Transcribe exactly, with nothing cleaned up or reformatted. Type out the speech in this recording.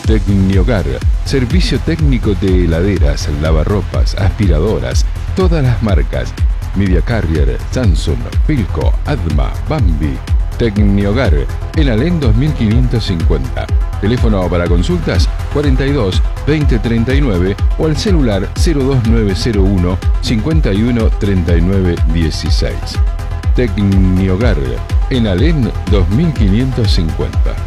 Tecnihogar, servicio técnico de heladeras, lavarropas, aspiradoras, todas las marcas. Media Carrier, Samsung, Philco, Adma, Bambi. Tecnihogar, en Alén dos mil quinientos cincuenta. Teléfono para consultas cuarenta y dos, veinte, treinta y nueve o al celular cero dos nueve cero uno, cincuenta y uno, treinta y nueve, dieciséis. Tecnihogar, en Alén dos mil quinientos cincuenta.